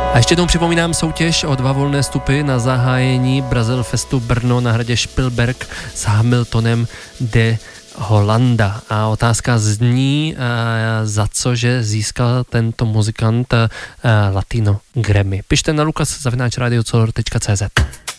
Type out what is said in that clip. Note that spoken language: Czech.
A ještě jednou připomínám soutěž o 2 volné vstupy na zahájení Brazil Festu Brno na hradě Spielberg s Hamiltonem de Holanda. A otázka zní, za co, že získal tento muzikant Latino Grammy. Pište na lukas@radiocolor.cz.